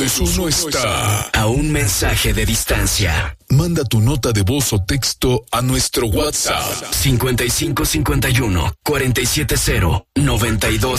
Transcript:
Eso no está a un mensaje de distancia. Manda tu nota de voz o texto a nuestro WhatsApp 5551 470 92